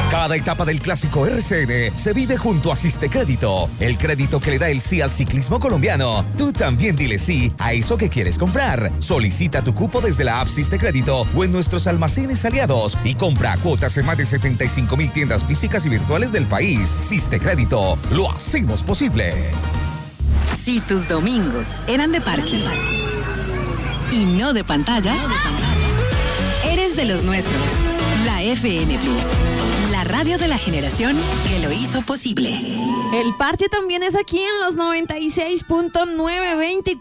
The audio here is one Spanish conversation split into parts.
Cada etapa del clásico RCN se vive junto a Sistecrédito, el crédito que le da el sí al ciclismo colombiano. Tú también dile sí a eso que quieres comprar. Solicita tu cupo desde la app Sistecrédito o en nuestros almacenes aliados y compra cuotas en más de 75,000 tiendas físicas y virtuales del país. Sistecrédito, lo hacemos posible. Si tus domingos eran de parque y no de pantallas, eres de los nuestros. La FM Plus, la radio de la generación que lo hizo posible. El parche también es aquí en los 96.9,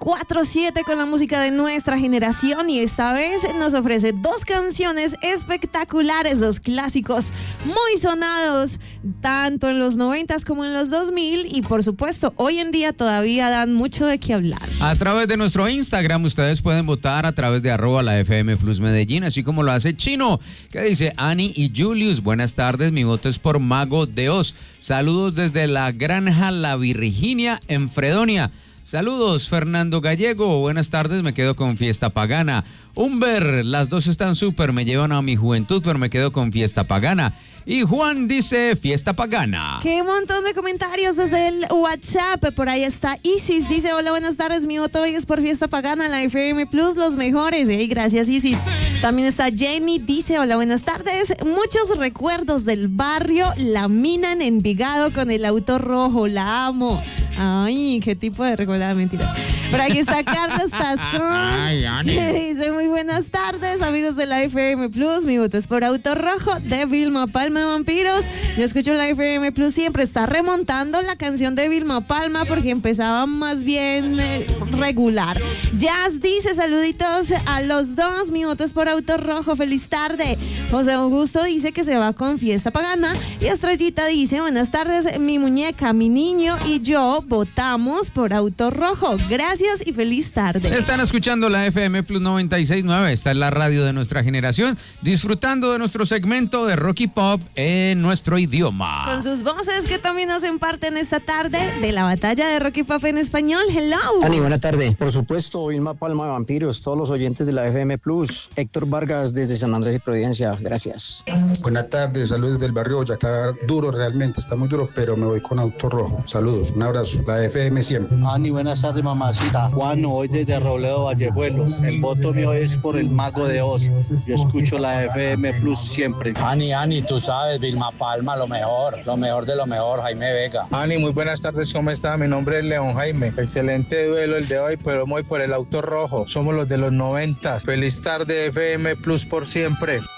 24/7 con la música de nuestra generación, y esta vez nos ofrece dos canciones espectaculares, dos clásicos muy sonados tanto en los 90s como en los 2000, y por supuesto hoy en día todavía dan mucho de qué hablar. A través de nuestro Instagram ustedes pueden votar a través de @la FM Plus Medellín, así como lo hace Chino, que dice: Ani y Julius, buenas tardes, mi voto es por Mago de Oz. Saludos desde la Granja La Virginia en Fredonia. Saludos, Fernando Gallego. Buenas tardes, me quedo con Fiesta Pagana. Humber, las dos están súper, me llevan a mi juventud, pero me quedo con Fiesta Pagana. Y Juan dice Fiesta Pagana. Qué montón de comentarios desde el WhatsApp. Por ahí está Isis, dice: hola, buenas tardes, mi voto hoy es por Fiesta Pagana, la FM Plus, los mejores. Gracias, Isis. También está Jenny, dice: hola, buenas tardes, muchos recuerdos del barrio La Mina en Envigado con el auto rojo, la amo. Ay, qué tipo de recuerdo, mentiras. Por aquí está Carlos Tascón, que dice: muy buenas tardes, amigos de la FM Plus, mi voto es por Auto Rojo de Vilma Palma de Vampiros. Yo escucho la FM Plus siempre. Está remontando la canción de Vilma Palma porque empezaba más bien regular. Jazz dice: saluditos a los dos, mi voto es por Auto Rojo, feliz tarde. José Augusto dice que se va con Fiesta Pagana, y Estrellita dice: buenas tardes, mi muñeca, mi niño y yo votamos por Auto Rojo. Gracias y feliz tarde. Están escuchando la FM Plus 96.9. Esta es la radio de nuestra generación, disfrutando de nuestro segmento de rock y pop en nuestro idioma. Con sus voces que también hacen parte en esta tarde de la batalla de rock y pop en español. Hello. Ani, buena tarde. Por supuesto, Vilma Palma de Vampiros, todos los oyentes de la FM Plus. Héctor Vargas desde San Andrés y Providencia. Gracias. Buenas tardes, saludos del barrio. Ya está duro, realmente está muy duro, pero me voy con Auto Rojo. Saludos, un abrazo. La FM siempre. Ani, buenas tardes, mamacita. Juan, hoy desde Robledo, Vallejuelo. El voto mío es por el Mago de Oz. Yo escucho la FM Plus siempre. Ani, tú sabes, Vilma Palma, lo mejor de lo mejor, Jaime Vega. Ani, muy buenas tardes, ¿cómo está? Mi nombre es León Jaime. Excelente duelo el de hoy, pero voy por el Auto Rojo. Somos los de los 90. Feliz tarde, FM Plus por siempre.